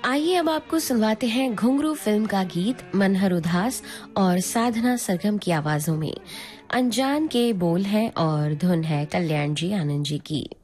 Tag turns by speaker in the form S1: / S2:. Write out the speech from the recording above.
S1: आइए अब आपको सुनवाते हैं घुंघरू फिल्म का गीत मनहर उदास और साधना सरगम की आवाजों में। अनजान के बोल हैं और धुन है कल्याण जी आनंद जी की।